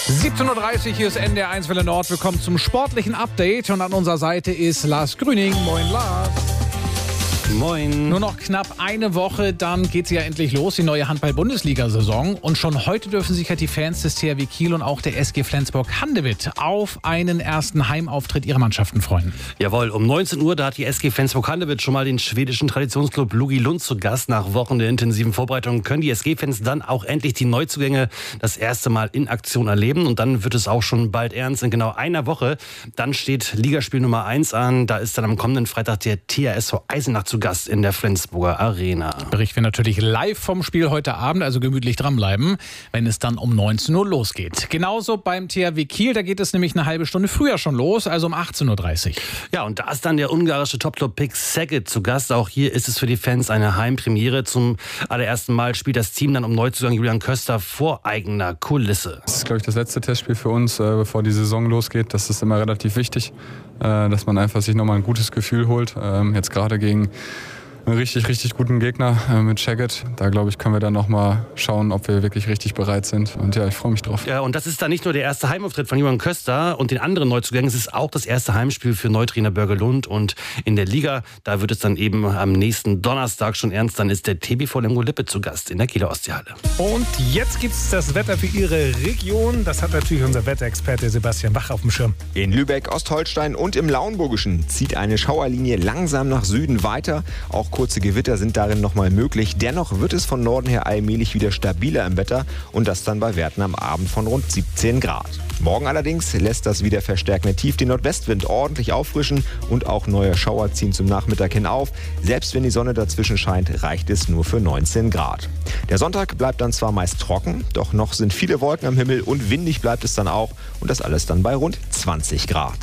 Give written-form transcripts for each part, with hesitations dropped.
17:30 Uhr, hier ist NDR 1 Welle Nord. Willkommen zum sportlichen Update. Und an unserer Seite ist Lars Grüning. Moin, Lars. Moin. Nur noch knapp eine Woche, dann geht sie ja endlich los, die neue Handball-Bundesliga-Saison. Und schon heute dürfen sich ja die Fans des THW Kiel und auch der SG Flensburg-Handewitt auf einen ersten Heimauftritt ihrer Mannschaften freuen. Jawohl, um 19 Uhr, da hat die SG Flensburg-Handewitt schon mal den schwedischen Traditionsclub Lugi Lund zu Gast. Nach Wochen der intensiven Vorbereitung können die SG-Fans dann auch endlich die Neuzugänge das erste Mal in Aktion erleben. Und dann wird es auch schon bald ernst. In genau einer Woche, dann steht Ligaspiel Nummer 1 an. Da ist dann am kommenden Freitag der THSV Eisenach zu Gast in der Flensburger Arena. Berichten wir natürlich live vom Spiel heute Abend, also gemütlich dranbleiben, wenn es dann um 19 Uhr losgeht. Genauso beim THW Kiel, da geht es nämlich eine halbe Stunde früher schon los, also um 18:30 Uhr. Ja, und da ist dann der ungarische Topclub PIK Szeged zu Gast. Auch hier ist es für die Fans eine Heimpremiere. Zum allerersten Mal spielt das Team dann um Neuzugang Julian Köster vor eigener Kulisse. Das ist, glaube ich, das letzte Testspiel für uns, bevor die Saison losgeht. Das ist immer relativ wichtig, dass man einfach sich nochmal ein gutes Gefühl holt. Jetzt gerade gegen einen richtig guten Gegner mit Szeged. Da, glaube ich, können wir dann nochmal schauen, ob wir wirklich richtig bereit sind. Und ja, ich freue mich drauf. Ja, und das ist dann nicht nur der erste Heimauftritt von Julian Köster und den anderen Neuzugängen. Es ist auch das erste Heimspiel für Neutrainer Börge Lund. Und in der Liga, da wird es dann eben am nächsten Donnerstag schon ernst. Dann ist der TBV Lemgo-Lippe zu Gast in der Kieler Ostseehalle. Und jetzt gibt es das Wetter für Ihre Region. Das hat natürlich unser Wetterexperte Sebastian Bach auf dem Schirm. In Lübeck, Ostholstein und im Lauenburgischen zieht eine Schauerlinie langsam nach Süden weiter. Auch kurze Gewitter sind darin nochmal möglich. Dennoch wird es von Norden her allmählich wieder stabiler im Wetter und das dann bei Werten am Abend von rund 17 Grad. Morgen allerdings lässt das wieder verstärkende Tief den Nordwestwind ordentlich auffrischen und auch neue Schauer ziehen zum Nachmittag hin auf. Selbst wenn die Sonne dazwischen scheint, reicht es nur für 19 Grad. Der Sonntag bleibt dann zwar meist trocken, doch noch sind viele Wolken am Himmel und windig bleibt es dann auch und das alles dann bei rund 20 Grad.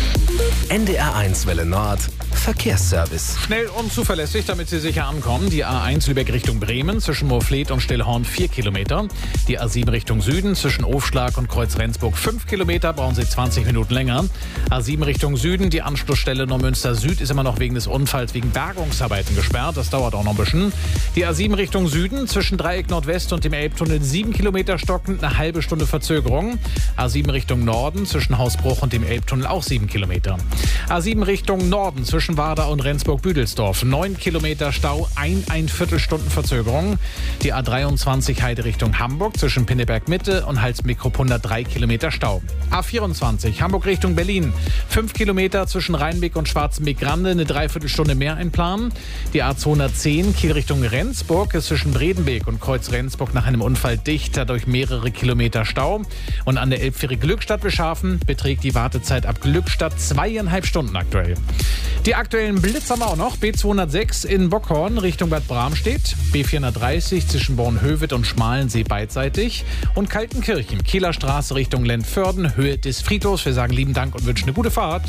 NDR 1 Welle Nord Verkehrsservice. Schnell und zuverlässig, damit Sie sicher ankommen. Die A1 Lübeck Richtung Bremen zwischen Moorfleet und Stillhorn 4 Kilometer. Die A7 Richtung Süden zwischen Ofschlag und Kreuz Rendsburg 5 Kilometer, brauchen Sie 20 Minuten länger. A7 Richtung Süden, die Anschlussstelle Neumünster Süd ist immer noch wegen des Unfalls wegen Bergungsarbeiten gesperrt. Das dauert auch noch ein bisschen. Die A7 Richtung Süden zwischen Dreieck Nordwest und dem Elbtunnel 7 Kilometer stockend, eine halbe Stunde Verzögerung. A7 Richtung Norden zwischen Hausbruch und dem Elbtunnel auch 7 Kilometer. A7 Richtung Norden zwischen Warda und Rendsburg-Büdelsdorf 9 Kilometer Stau, ein Viertelstunden Verzögerung. Die A23 Heide Richtung Hamburg zwischen Pinneberg Mitte und Halsmikrup 103 Kilometer Stau. A24 Hamburg Richtung Berlin 5 Kilometer zwischen Rheinbeck und Schwarzenbeck-Grande, eine Dreiviertelstunde mehr einplanen. Die A210 Kiel Richtung Rendsburg ist zwischen Bredenbeek und Kreuz Rendsburg nach einem Unfall dicht, dadurch mehrere Kilometer Stau. Und an der Elbfähre Glückstadt-Beschhafen beträgt die Wartezeit ab Glückstadt 2,5 Stunden aktuell. Die aktuellen Blitz haben wir auch noch. B206 in Bockhorn Richtung Bad Bramstedt. B430 zwischen Bornhöved und Schmalensee beidseitig. Und Kaltenkirchen, Kieler Straße Richtung Lentförden, Höhe des Friedhofs. Wir sagen lieben Dank und wünschen eine gute Fahrt.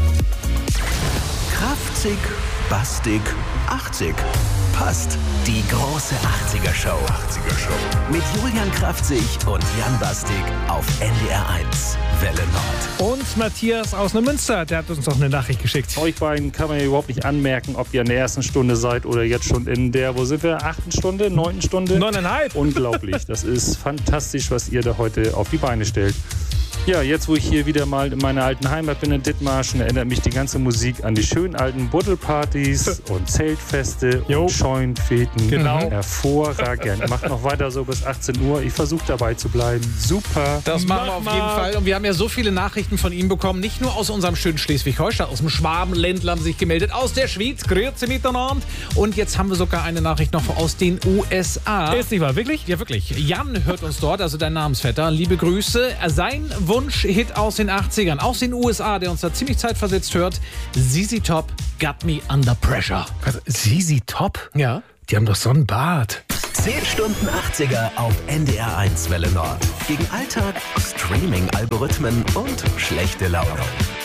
Kraftzig, bastig, 80. Passt. Die große 80er-Show. Mit Julian Kraftzig und Jan Bastig auf NDR 1 Welle Nord. Und Matthias aus Neumünster, der hat uns noch eine Nachricht geschickt. Euch beiden kann man ja überhaupt nicht anmerken, ob ihr in der ersten Stunde seid oder jetzt schon in der, wo sind wir, 8. Stunde, 9. Stunde? 9,5. Unglaublich. Das ist fantastisch, was ihr da heute auf die Beine stellt. Ja, jetzt wo ich hier wieder mal in meiner alten Heimat bin in Dithmarschen, erinnert mich die ganze Musik an die schönen alten Buddelpartys und Zeltfeste und Scheunenfeten. Genau. Hervorragend. Macht noch weiter so bis 18 Uhr. Ich versuche dabei zu bleiben. Super. Das machen wir auf jeden Fall. Und wir haben ja so viele Nachrichten von ihm bekommen. Nicht nur aus unserem schönen Schleswig-Holstein, aus dem Schwabenländler haben sich gemeldet, aus der Schweiz, grüezi miteinander. Und jetzt haben wir sogar eine Nachricht noch aus den USA. Ist nicht wahr, wirklich? Ja, wirklich. Jan hört uns dort, also dein Namensvetter. Liebe Grüße. Sein Wunsch-Hit aus den 80ern, aus den USA, der uns da ziemlich zeitversetzt hört. ZZ Top, Got Me Under Pressure. Was, ZZ Top? Ja. Die haben doch so einen Bart. 10 Stunden 80er auf NDR 1 Welle Nord. Gegen Alltag, Streaming-Algorithmen und schlechte Laune.